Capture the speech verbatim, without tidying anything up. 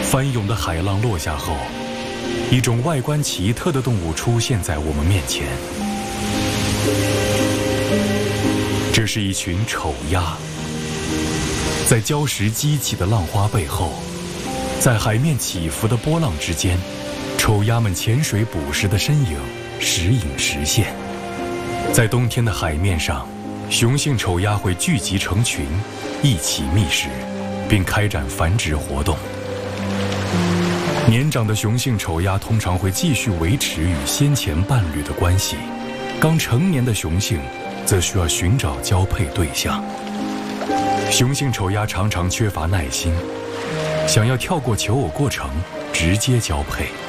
翻涌的海浪落下后，一种外观奇特的动物出现在我们面前。这是一群丑鸭，在礁石激起的浪花背后，在海面起伏的波浪之间，丑鸭们潜水捕食的身影时隐时现。在冬天的海面上，雄性丑鸭会聚集成群，一起觅食，并开展繁殖活动。年长的雄性丑鸭通常会继续维持与先前伴侣的关系，刚成年的雄性则需要寻找交配对象。雄性丑鸭常常缺乏耐心，想要跳过求偶过程，直接交配。